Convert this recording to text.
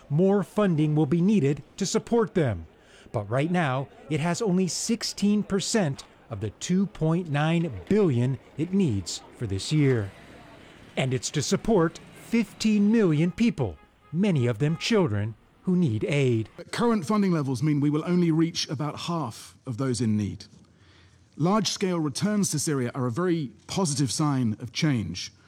more funding will be needed to support them. But right now, it has only 16% of the $2.9 billion it needs for this year. And it's to support 15 million people, many of them children, who need aid. Current funding levels mean we will only reach about half of those in need. Large-scale returns to Syria are a very positive sign of change.